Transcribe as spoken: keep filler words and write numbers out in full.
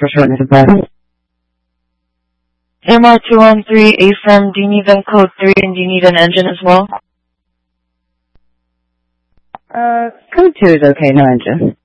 for shortness of breath. M R two one three, affirm, do you need them code three and do you need an engine as well? Uh, code two is okay, no engine.